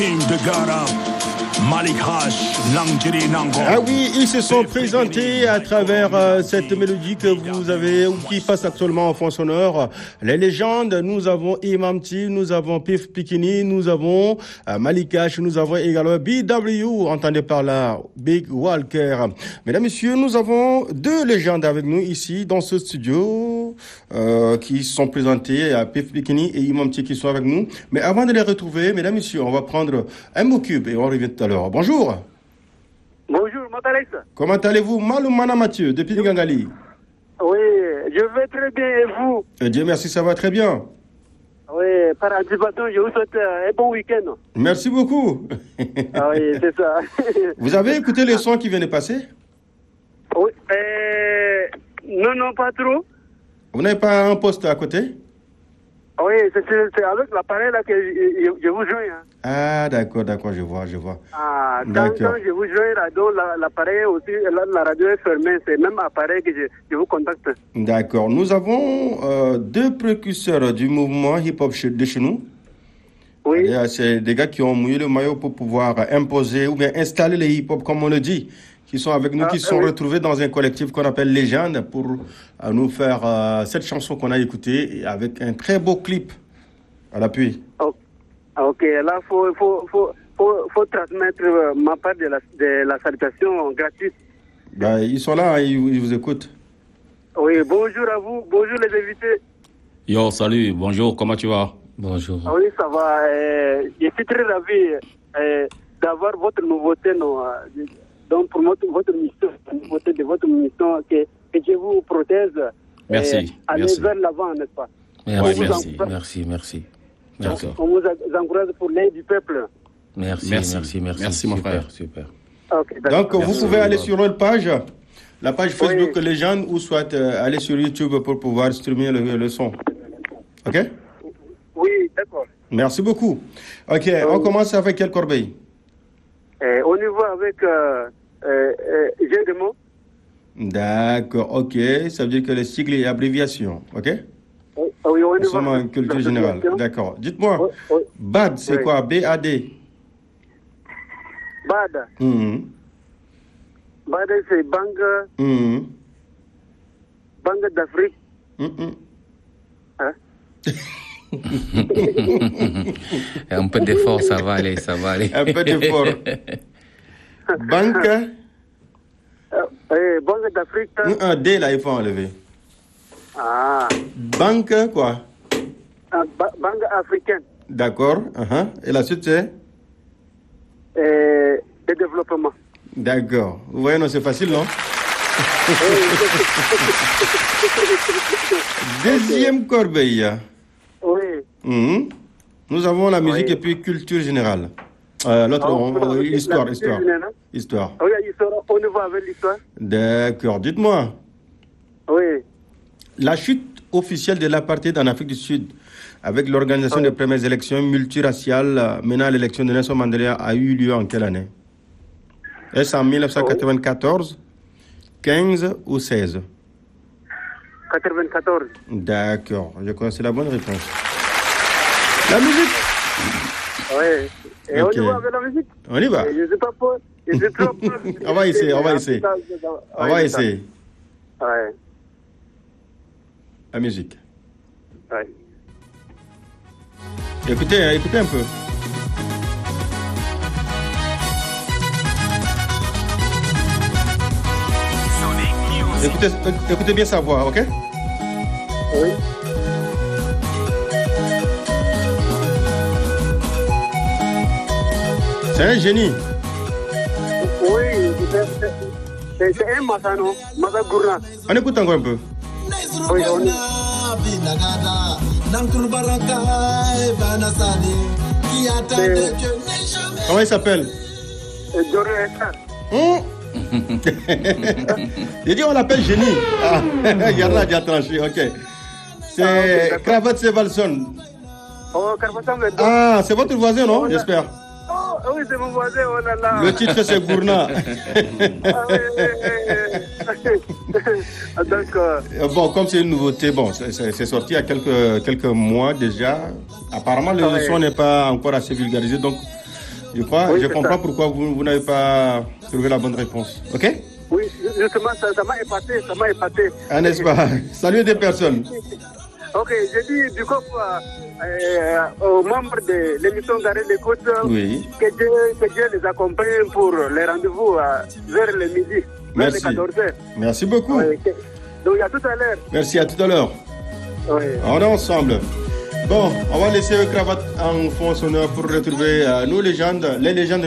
Ah oui, ils se sont présentés à travers cette mélodie que vous avez ou qui passe actuellement en fond sonore. Les légendes, nous avons Imam T, nous avons Pif Pikini, nous avons Malik H, nous avons également BW, entendez par là, Big Walker. Mesdames, Messieurs, nous avons deux légendes avec nous ici dans ce studio qui sont présentés à Pif Pikini et Imam T qui sont avec nous. Mais avant de les retrouver, Mesdames, Messieurs, on va prendre un mot cube et on revient tout à l'heure. Bonjour. Bonjour, Matalex. Comment allez-vous? Maloumana Mathieu, depuis Gangali. Oui, je vais très bien et vous? Dieu merci, ça va très bien. Oui, par anticipation, je vous souhaite un bon week-end. Merci beaucoup. Ah oui, c'est ça. Vous avez écouté les sons qui viennent de passer? Oui, non, pas trop. Vous n'avez pas un poste à côté? Oui, c'est avec l'appareil là que je vous joins. Hein. Ah, d'accord, je vois. Ah, quand je vous joins là, donc l'appareil aussi, la radio est fermée, c'est le même appareil que je vous contacte. D'accord, nous avons deux précurseurs du mouvement hip-hop de chez nous. Oui. C'est des gars qui ont mouillé le maillot pour pouvoir imposer ou bien installer les hip-hop, comme on le dit, qui sont avec nous, qui se sont retrouvés dans un collectif qu'on appelle Légende pour nous faire cette chanson qu'on a écoutée avec un très beau clip à l'appui. Oh. Ok, là, faut transmettre ma part de la salutation gratuite. Ils sont là, ils vous écoutent. Oui, bonjour à vous, bonjour les invités. Yo, salut, bonjour, comment tu vas? Bonjour. Oui, ça va. Je suis très ravi d'avoir votre nouveauté, donc pour votre mission, la nouveauté de votre mission, que Dieu vous protège. Merci. Aller vers l'avant, n'est-ce pas? Merci. On vous encourage pour l'aide du peuple. Merci mon frère. Super. Okay, donc, vous pouvez aller sur notre page, la page Facebook Légende, ou soit aller sur YouTube pour pouvoir streamer le son. OK? Oui, d'accord. Merci beaucoup. OK, on commence avec quelle corbeille? On y va avec jeu de mots. D'accord, OK. Ça veut dire que les sigles et abréviations, OK? Oui, on y va. Nous sommes en culture générale. D'accord. Dites-moi, BAD, c'est quoi? B-A-D? BAD. BAD, c'est Banque d'Afrique. Hein? Un peu d'effort, ça va aller. Un peu d'effort. Banque Banque d'Afrique. Un D là, il faut enlever. Ah. Banque quoi? Banque africaine. D'accord. Et la suite c'est? Le développement. D'accord. Vous voyez, non, c'est facile, non? Deuxième corbeille. Oui. Nous avons la musique et puis culture générale. L'autre, histoire. Oui, histoire. On y va avec l'histoire. D'accord. Dites-moi. Oui. La chute officielle de l'apartheid en Afrique du Sud, avec l'organisation des premières élections multiraciales menant à l'élection de Nelson Mandela, a eu lieu en quelle année? Est-ce en 1994, 15 ou 16? 94. D'accord. Je crois que c'est la bonne réponse. La musique. Oui. Et on y va avec la musique? On y va. Je ne sais pas pour. Je sais trop. On va essayer. Ouais. La musique. Ouais. Écoutez un peu. Écoutez bien sa voix, ok? Oui. C'est un génie. Oui, c'est un Masano, Masagourna. On écoute encore un peu. Oui, Comment il s'appelle? J'ai dit on l'appelle génie. Yann a déjà tranché, ok. C'est Cravate Sevalson. Ah, c'est votre voisin, non? J'espère. Oui, c'est mon voisin, oh là là. Le titre, c'est Gourna. Bon, comme c'est une nouveauté, bon, c'est sorti il y a quelques mois déjà. Apparemment, le son n'est pas encore assez vulgarisé, donc Je comprends pourquoi vous n'avez pas trouvé la bonne réponse. OK? Oui, justement, ça m'a épaté. Ah, n'est-ce pas? Salut des personnes. Ok, je dis du coup aux membres de l'émission Garé l'écoute que Dieu les accompagne pour les rendez-vous vers le midi, vers les 14h. Merci beaucoup. Oui, donc à tout à l'heure. Merci, à tout à l'heure. Oui. On est ensemble. Bon, on va laisser Cravate en fond sonore pour retrouver nos légendes, les légendes